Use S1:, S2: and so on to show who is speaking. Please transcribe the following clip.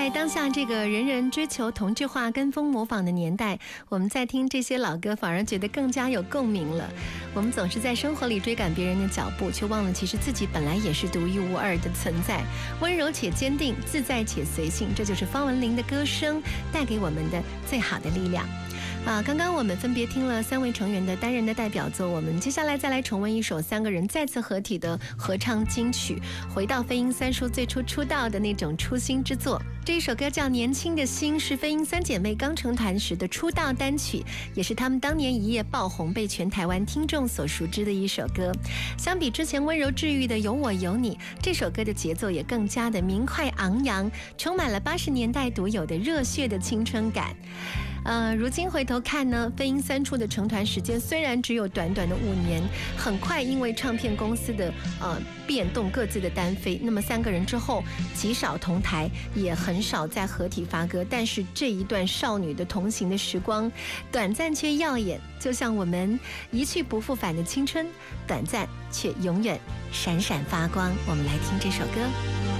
S1: 在当下这个人人追求同质化、跟风模仿的年代，我们在听这些老歌反而觉得更加有共鸣了。我们总是在生活里追赶别人的脚步，却忘了其实自己本来也是独一无二的存在，温柔且坚定，自在且随性，这就是方文琳的歌声带给我们的最好的力量。刚刚我们分别听了3位成员的单人的代表作，我们接下来再来重温一首3个人再次合体的合唱金曲，回到飞鹰3叔最初出道的那种初心之作。这一首歌叫《年轻的心》，是飞鹰3姐妹刚成团时的出道单曲，也是她们当年一夜爆红，被全台湾听众所熟知的一首歌。相比之前温柔治愈的有我有你，这首歌的节奏也更加的明快昂扬，充满了80年代独有的热血的青春感。如今回头看呢，飞鹰3处的成团时间虽然只有短短的5年，很快因为唱片公司的变动各自的单飞，那么3个人之后极少同台，也很少再合体发歌，但是这一段少女的同行的时光，短暂却耀眼，就像我们一去不复返的青春，短暂却永远闪闪发光。我们来听这首歌。